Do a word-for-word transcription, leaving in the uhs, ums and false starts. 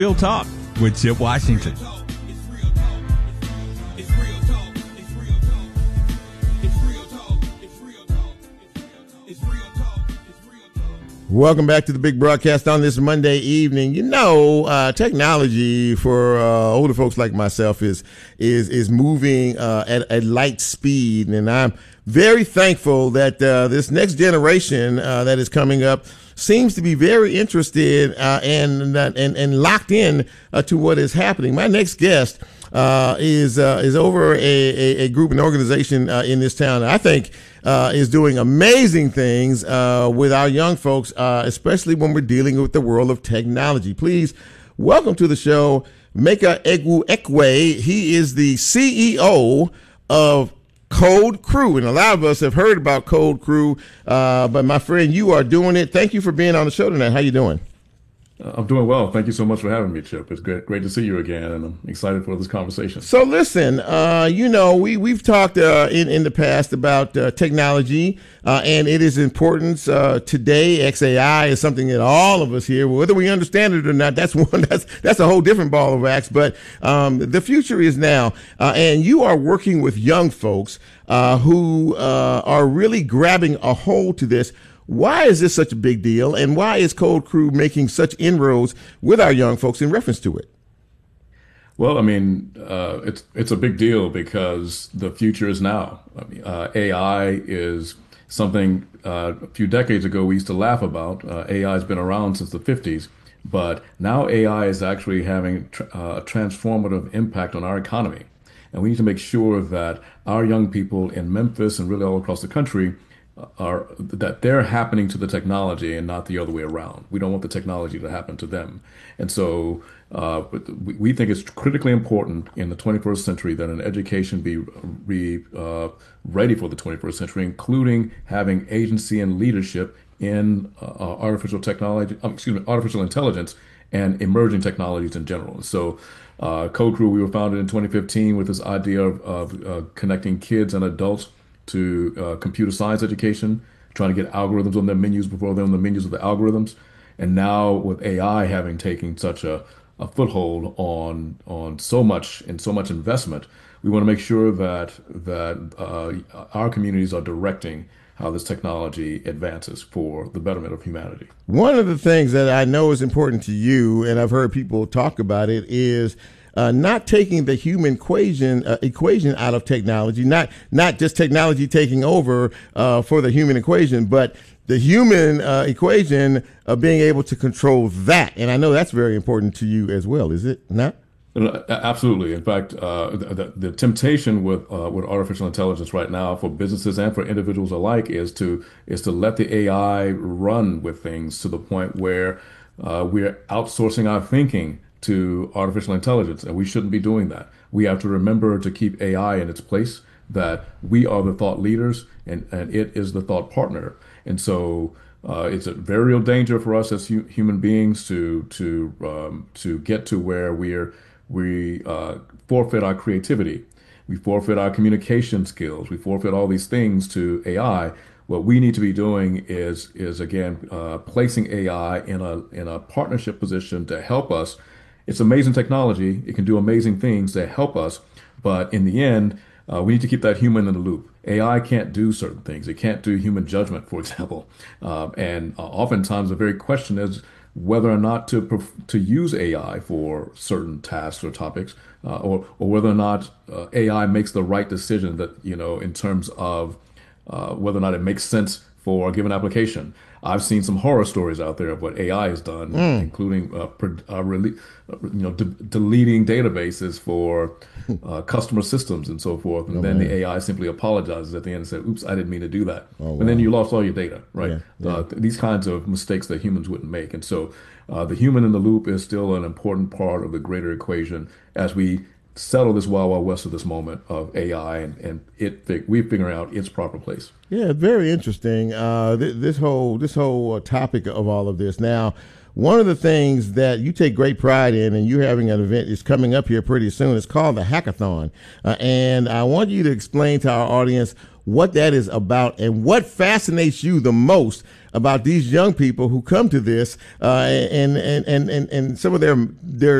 Real Talk with Chip Washington. Welcome back to the big broadcast on this Monday evening. You know, uh, technology for uh, older folks like myself is is is moving uh, at a light speed, and I'm very thankful that uh, this next generation uh, that is coming up seems to be very interested uh, and, and and locked in uh, to what is happening. My next guest uh, is uh, is over a, a, a group, an organization uh, in this town. I think. Uh, is doing amazing things uh, with our young folks, uh, especially when we're dealing with the world of technology. Please welcome to the show, Emeka Egwu-Ekwe. He is the C E O of Code Crew, and a lot of us have heard about Code Crew, uh, but my friend, you are doing it. Thank you for being on the show tonight. How you doing? I'm doing well. Thank you so much for having me, Chip. It's great, great to see you again, and I'm excited for this conversation. So listen, uh, you know, we, we've talked uh, in, in the past about uh, technology uh, and it is importance uh, today. X A I is something that all of us here, whether we understand it or not, that's one that's that's a whole different ball of wax. But um, the future is now, uh, and you are working with young folks uh, who uh, are really grabbing a hold to this. Why is this such a big deal, and why is Code Crew making such inroads with our young folks in reference to it? Well, I mean, uh, it's it's a big deal because the future is now. I mean, uh, A I is something uh, a few decades ago we used to laugh about. Uh, A I has been around since the fifties, but now A I is actually having tr- uh, a transformative impact on our economy. And we need to make sure that our young people in Memphis and really all across the country are that they're happening to the technology and not the other way around. We don't want the technology to happen to them. And so uh, we think it's critically important in the twenty-first century that an education be, be uh, ready for the twenty-first century, including having agency and leadership in uh, artificial technology, um, excuse me, artificial intelligence and emerging technologies in general. So uh, Code Crew, we were founded in twenty fifteen with this idea of, of uh, connecting kids and adults to uh, computer science education, trying to get algorithms on their menus before they're on the menus of the algorithms. And now with A I having taken such a, a foothold on on so much and so much investment, we want to make sure that that uh, our communities are directing how this technology advances for the betterment of humanity. One of the things that I know is important to you, and I've heard people talk about it, is Uh, not taking the human equation uh, equation out of technology, not not just technology taking over uh, for the human equation, but the human uh, equation of being able to control that. And I know that's very important to you as well, is it not? Absolutely. In fact, uh, the, the temptation with uh, with artificial intelligence right now for businesses and for individuals alike is to is to let the A I run with things to the point where uh, we're outsourcing our thinking to artificial intelligence, and we shouldn't be doing that. We have to remember to keep A I in its place, that we are the thought leaders and, and it is the thought partner. And so uh, it's a very real danger for us as hu- human beings to to um, to get to where we're we uh, forfeit our creativity, we forfeit our communication skills, we forfeit all these things to A I. What we need to be doing is is again uh, placing A I in a in a partnership position to help us. It's amazing technology. It can do amazing things to help us. But in the end, uh, we need to keep that human in the loop. A I can't do certain things. It can't do human judgment, for example. Uh, and uh, oftentimes the very question is whether or not to to use A I for certain tasks or topics, uh, or, or whether or not uh, A I makes the right decision that, you know, in terms of uh, whether or not it makes sense for a given application. I've seen some horror stories out there of what A I has done, mm. including uh, uh, rele- you know, de- deleting databases for uh, customer systems and so forth. And oh, then man. the A I simply apologizes at the end and says, oops, I didn't mean to do that. Oh, and wow. then you lost all your data, right? Yeah, yeah. Uh, th- these kinds of mistakes that humans wouldn't make. And so uh, the human in the loop is still an important part of the greater equation as we settle this wild, wild west of this moment of A I and, and it we're figuring out its proper place. Yeah, very interesting. Uh, th- this whole this whole uh, topic of all of this. Now, one of the things that you take great pride in, and you're having an event is coming up here pretty soon. It's called the Hackathon. Uh, and I want you to explain to our audience what that is about and what fascinates you the most about these young people who come to this, uh, and, and, and, and, and some of their, their